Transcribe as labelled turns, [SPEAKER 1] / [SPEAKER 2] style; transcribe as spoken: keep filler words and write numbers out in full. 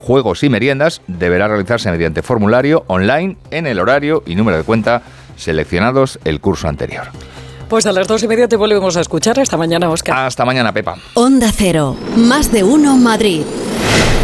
[SPEAKER 1] juegos y meriendas deberá realizarse mediante formulario online en el horario y número de cuenta seleccionados el curso anterior.
[SPEAKER 2] Pues a las dos y media te volvemos a escuchar. Hasta mañana, Óscar.
[SPEAKER 1] Hasta mañana, Pepa.
[SPEAKER 3] Onda Cero, más de uno Madrid.